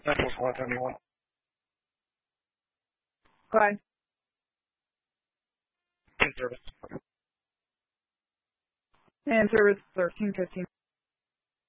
Echoes 171. Go ahead. In service. In service 1315.